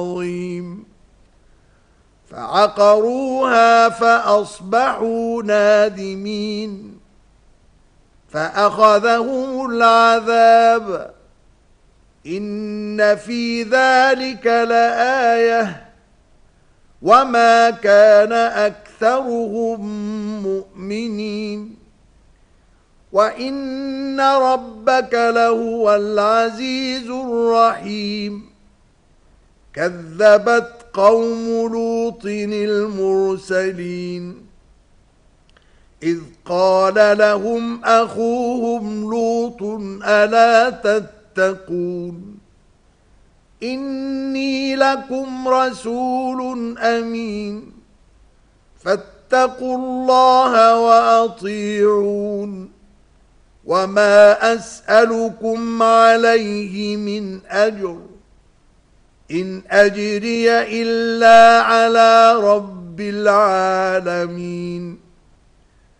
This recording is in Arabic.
عظيم فعقروها فأصبحوا نادمين فأخذهم العذاب إن في ذلك لآية وما كان أكثرهم مؤمنين وإن ربك لهو العزيز الرحيم كذبت قوم لوط المرسلين إذ قال لهم أخوهم لوط ألا تتقون إني لكم رسول أمين فاتقوا الله وأطيعون وما أسألكم عليه من أجر إن أجري إلا على رب العالمين